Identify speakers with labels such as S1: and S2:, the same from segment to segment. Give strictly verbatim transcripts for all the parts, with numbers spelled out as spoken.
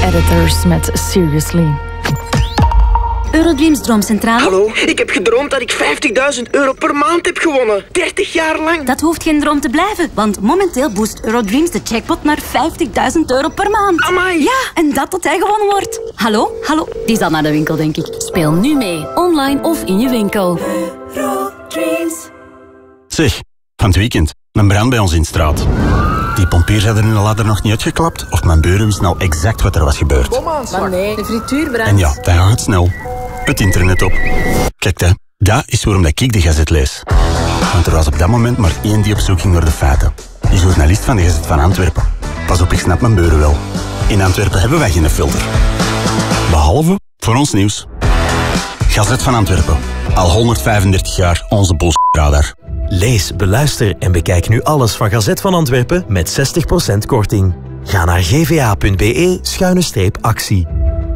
S1: Editors met Seriously.
S2: Eurodreams Droomcentrale.
S3: Hallo, ik heb gedroomd dat ik vijftigduizend euro per maand heb gewonnen. dertig jaar lang.
S2: Dat hoeft geen droom te blijven, want momenteel boost Eurodreams de jackpot naar vijftigduizend euro per maand.
S3: Amai.
S2: Ja, en dat tot hij gewonnen wordt. Hallo, hallo. Die zal naar de winkel, denk ik.
S1: Speel nu mee, online of in je winkel.
S2: Eurodreams.
S4: Zeg, van het weekend, een brand bij ons in de straat. Die pompiers hadden hun ladder nog niet uitgeklapt of mijn buren wist nou exact wat er was gebeurd.
S5: Maar nee, de frituur brandt.
S4: En ja, dan gaat het snel. Het internet op. Kijk, hè, dat is waarom dat ik de Gazet lees. Want er was op dat moment maar één die op zoek ging naar de feiten. Die journalist van de Gazet van Antwerpen. Pas op, ik snap mijn buren wel. In Antwerpen hebben wij geen filter. Behalve voor ons nieuws. Gazet van Antwerpen. Al honderdvijfendertig jaar onze bullshit-radar.
S6: Lees, beluister en bekijk nu alles van Gazet van Antwerpen met zestig procent korting. Ga naar gva.be schuine streep actie.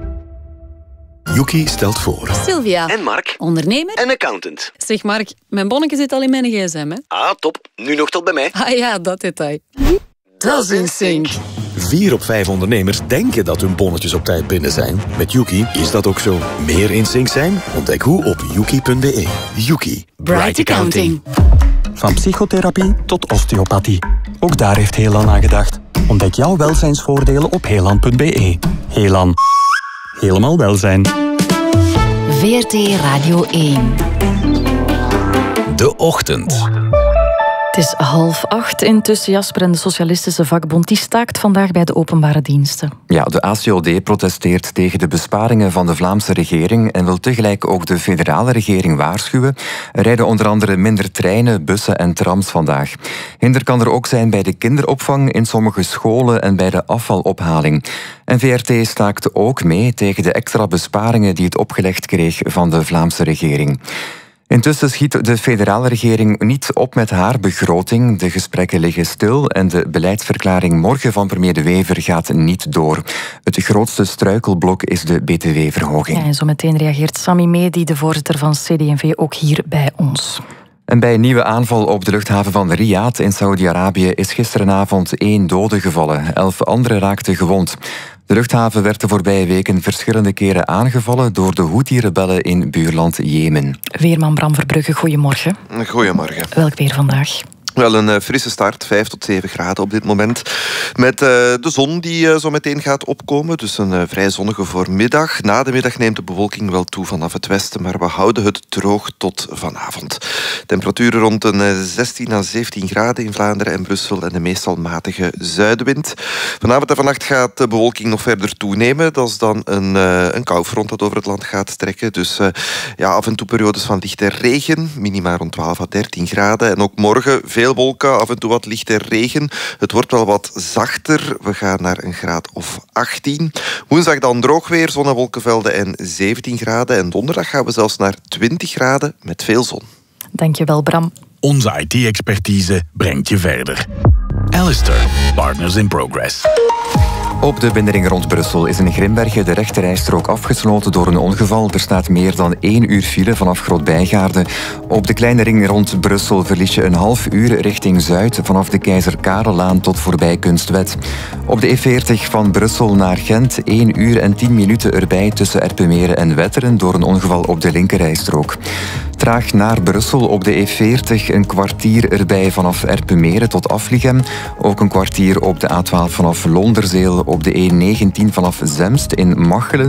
S7: Yuki stelt voor.
S8: Sylvia.
S9: En Mark.
S8: Ondernemer.
S9: En accountant.
S8: Zeg Mark, mijn bonnetje zit al in mijn gsm, hè?
S9: Ah, top. Nu nog tot bij mij.
S8: Ah ja, dat detail. Dat is in sync.
S7: Vier op vijf ondernemers denken dat hun bonnetjes op tijd binnen zijn. Met Yuki is dat ook zo. Meer in sync zijn? Ontdek hoe op yuki punt be. Yuki.
S8: Bright Accounting.
S4: Van psychotherapie tot osteopathie. Ook daar heeft Helan aan gedacht. Ontdek jouw welzijnsvoordelen op helan punt be. Helan. Helemaal welzijn.
S1: V R T Radio één.
S7: De Ochtend.
S1: Het is half acht. Intussen Jasper en de Socialistische Vakbond die staakt vandaag bij de openbare diensten.
S10: Ja, de A C O D protesteert tegen de besparingen van de Vlaamse regering en wil tegelijk ook de federale regering waarschuwen. Er rijden onder andere minder treinen, bussen en trams vandaag. Hinder kan er ook zijn bij de kinderopvang, in sommige scholen en bij de afvalophaling. En V R T staakt ook mee tegen de extra besparingen die het opgelegd kreeg van de Vlaamse regering. Intussen schiet de federale regering niet op met haar begroting. De gesprekken liggen stil en de beleidsverklaring morgen van premier De Wever gaat niet door. Het grootste struikelblok is de B T W-verhoging.
S1: Ja, en zo meteen reageert Sami Mehdi, de voorzitter van C D en V, ook hier bij ons.
S10: En bij een nieuwe aanval op de luchthaven van Riyadh in Saudi-Arabië is gisterenavond één dode gevallen. Elf anderen raakten gewond. De luchthaven werd de voorbije weken verschillende keren aangevallen door de Houthi-rebellen in buurland Jemen.
S1: Weerman Bram Verbrugge, goedemorgen.
S11: Goedemorgen.
S1: Welk weer vandaag?
S11: Wel een uh, frisse start, vijf tot zeven graden op dit moment. Met uh, de zon die uh, zo meteen gaat opkomen, dus een uh, vrij zonnige voormiddag. Na de middag neemt de bewolking wel toe vanaf het westen, maar we houden het droog tot vanavond. Temperaturen rond een uh, zestien à zeventien graden in Vlaanderen en Brussel en de meestal matige zuidenwind. Vanavond en vannacht gaat de bewolking nog verder toenemen. Dat is dan een, uh, een koufront dat over het land gaat trekken. Dus uh, ja, af en toe periodes van lichte regen, minima rond twaalf à dertien graden. En ook morgen veel wolken, af en toe wat lichte regen. Het wordt wel wat zachter. We gaan naar een graad of achttien. Woensdag dan droog weer, zon en wolkenvelden en zeventien graden. En donderdag gaan we zelfs naar twintig graden met veel zon.
S1: Dankjewel, Bram.
S7: Onze I T-expertise brengt je verder. Alistair, Partners in Progress.
S10: Op de binnenring rond Brussel is in Grimbergen de rechterrijstrook afgesloten door een ongeval. Er staat meer dan één uur file vanaf Groot-Bijgaarde. Op de kleine ring rond Brussel verlies je een half uur richting Zuid, vanaf de Keizer Karellaan tot voorbij Kunstwet. Op de E veertig van Brussel naar Gent één uur en tien minuten erbij tussen Erpenmeren en Wetteren door een ongeval op de linkerrijstrook. Traag naar Brussel op de E veertig een kwartier erbij vanaf Erpenmeren tot Afligem. Ook een kwartier op de A twaalf vanaf Londerzeel, op de E negentien vanaf Zemst in Machelen.